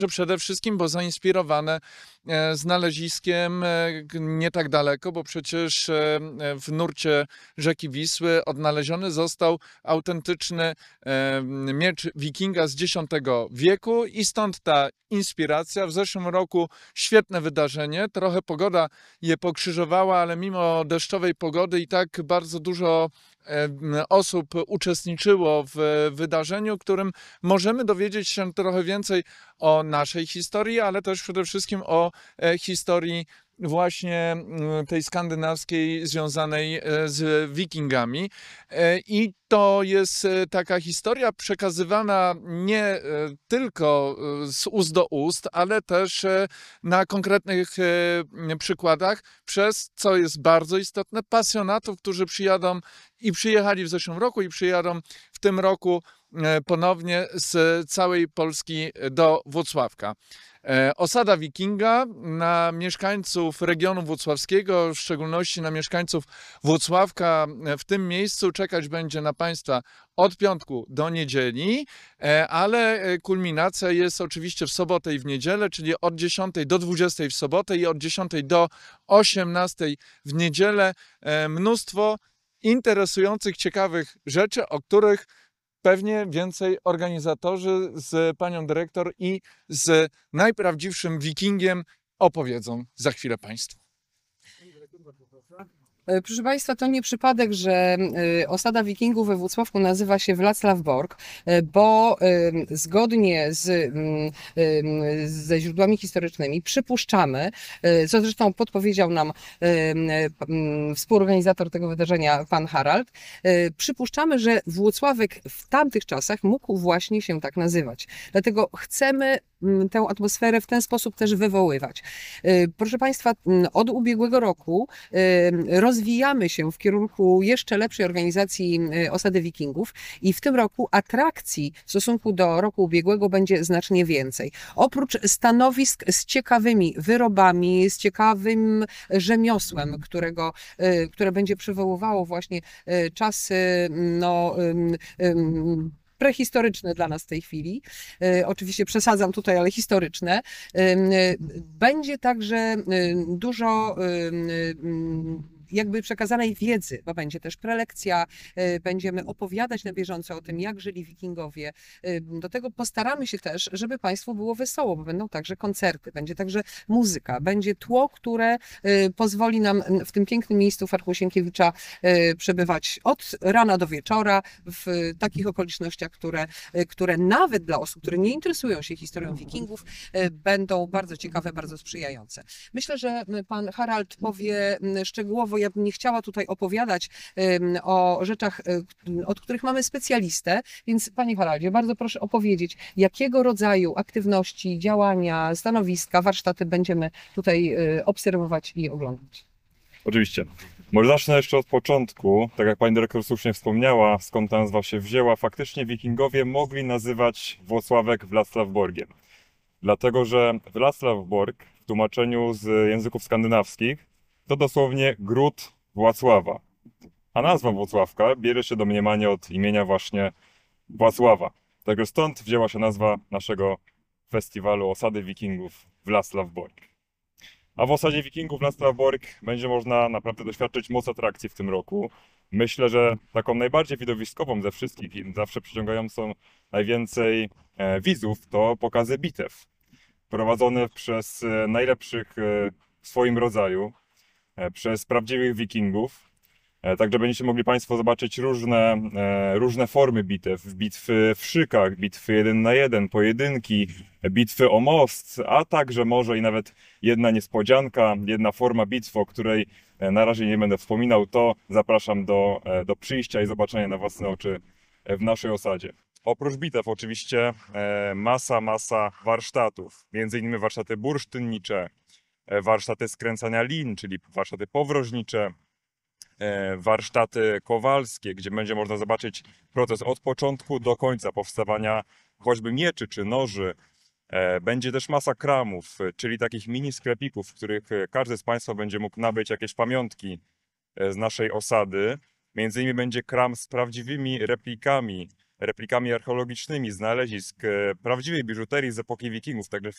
Przede wszystkim, bo zainspirowane znaleziskiem nie tak daleko, bo przecież w nurcie rzeki Wisły odnaleziony został autentyczny miecz wikinga z X wieku i stąd ta inspiracja. W zeszłym roku świetne wydarzenie, trochę pogoda je pokrzyżowała, ale mimo deszczowej pogody i tak bardzo dużo osób uczestniczyło w wydarzeniu, którym możemy dowiedzieć się trochę więcej o naszej historii, ale też przede wszystkim o historii właśnie tej skandynawskiej związanej z wikingami. I to jest taka historia przekazywana nie tylko z ust do ust, ale też na konkretnych przykładach przez, co jest bardzo istotne, pasjonatów, którzy przyjadą i przyjechali w zeszłym roku i przyjadą w tym roku ponownie z całej Polski do Włocławka. Osada Wikinga na mieszkańców regionu włocławskiego, w szczególności na mieszkańców Włocławka, w tym miejscu czekać będzie na Państwa od piątku do niedzieli, ale kulminacja jest oczywiście w sobotę i w niedzielę, czyli od 10 do 20 w sobotę i od 10 do 18 w niedzielę. Mnóstwo interesujących, ciekawych rzeczy, o których pewnie więcej organizatorzy z panią dyrektor i z najprawdziwszym wikingiem opowiedzą za chwilę Państwu. Proszę Państwa, to nie przypadek, że osada wikingów we Włocławku nazywa się Wlacławborg, bo zgodnie ze źródłami historycznymi przypuszczamy, co zresztą podpowiedział nam współorganizator tego wydarzenia, pan Harald, przypuszczamy, że Włocławek w tamtych czasach mógł właśnie się tak nazywać. Dlatego chcemy tę atmosferę w ten sposób też wywoływać. Proszę Państwa, od ubiegłego roku rozwijamy się w kierunku jeszcze lepszej organizacji osady wikingów i w tym roku atrakcji w stosunku do roku ubiegłego będzie znacznie więcej. Oprócz stanowisk z ciekawymi wyrobami, z ciekawym rzemiosłem, które będzie przywoływało właśnie czasy prehistoryczne dla nas w tej chwili. Oczywiście przesadzam tutaj, ale historyczne. Będzie także dużo jakby przekazanej wiedzy, bo będzie też prelekcja, będziemy opowiadać na bieżąco o tym, jak żyli wikingowie. Do tego postaramy się też, żeby Państwu było wesoło, bo będą także koncerty, będzie także muzyka, będzie tło, które pozwoli nam w tym pięknym miejscu Farchu Sienkiewicza przebywać od rana do wieczora w takich okolicznościach, które nawet dla osób, które nie interesują się historią wikingów, będą bardzo ciekawe, bardzo sprzyjające. Myślę, że pan Harald powie szczegółowo. Ja bym nie chciała tutaj opowiadać o rzeczach, od których mamy specjalistę, więc panie Haraldzie, bardzo proszę opowiedzieć, jakiego rodzaju aktywności, działania, stanowiska, warsztaty będziemy tutaj obserwować i oglądać. Oczywiście. Może zacznę jeszcze od początku. Tak jak pani dyrektor słusznie wspomniała, skąd ta nazwa się wzięła, faktycznie wikingowie mogli nazywać Włocławek Wlacławborgiem. Dlatego, że Wlacławborg w tłumaczeniu z języków skandynawskich to dosłownie gród Włocława. A nazwa Włocławka bierze się domniemanie od imienia właśnie Włocława. Także stąd wzięła się nazwa naszego festiwalu Osady Wikingów Wlacławborg. A w Osadzie Wikingów Wlacławborg będzie można naprawdę doświadczyć moc atrakcji w tym roku. Myślę, że taką najbardziej widowiskową ze wszystkich i zawsze przyciągającą najwięcej widzów to pokazy bitew. Prowadzone przez najlepszych w swoim rodzaju, przez prawdziwych wikingów. Także będziecie mogli Państwo zobaczyć różne formy bitew. Bitwy w szykach, bitwy 1 na 1, pojedynki, bitwy o most, a także może i nawet jedna niespodzianka, jedna forma bitwy, o której na razie nie będę wspominał, to zapraszam do przyjścia i zobaczenia na własne oczy w naszej osadzie. Oprócz bitew oczywiście masa warsztatów, między innymi warsztaty bursztynnicze, warsztaty skręcania lin, czyli warsztaty powroźnicze, warsztaty kowalskie, gdzie będzie można zobaczyć proces od początku do końca powstawania choćby mieczy czy noży. Będzie też masa kramów, czyli takich mini sklepików, w których każdy z Państwa będzie mógł nabyć jakieś pamiątki z naszej osady. Między innymi będzie kram z prawdziwymi replikami replikami archeologicznymi znalezisk prawdziwej biżuterii z epoki Wikingów. Także